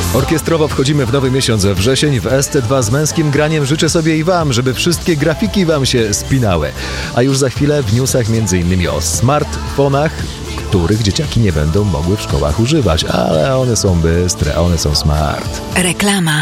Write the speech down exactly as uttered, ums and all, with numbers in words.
Orkiestrowo wchodzimy w nowy miesiąc, wrzesień, w S T dwa z męskim graniem. Życzę sobie i wam, żeby wszystkie grafiki wam się spinały. A już za chwilę w newsach między innymi o smartfonach, których dzieciaki nie będą mogły w szkołach używać, ale one są bystre, one są smart. Reklama.